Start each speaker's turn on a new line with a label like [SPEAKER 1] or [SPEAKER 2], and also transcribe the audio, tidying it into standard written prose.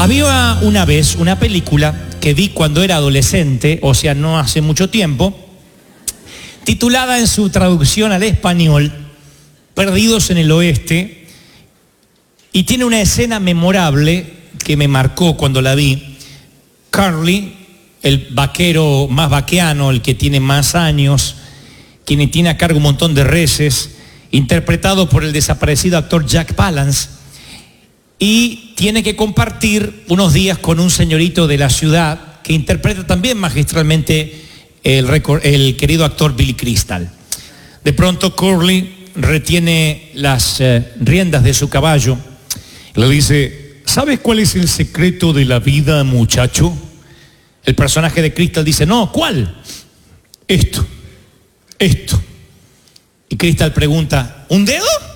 [SPEAKER 1] Había una vez una película que vi cuando era adolescente, o sea, no hace mucho tiempo, titulada en su traducción al español, Perdidos en el Oeste, y tiene una escena memorable que me marcó cuando la vi. Curly, el vaquero más vaqueano, el que tiene más años, quien tiene a cargo un montón de reses, interpretado por el desaparecido actor Jack Palance, y tiene que compartir unos días con un señorito de la ciudad que interpreta también magistralmente el querido actor Billy Crystal. De pronto Curly retiene las riendas de su caballo y le dice: ¿sabes cuál es el secreto de la vida, muchacho? El personaje de Crystal dice: no, ¿cuál? Esto. Y Crystal pregunta: ¿un dedo?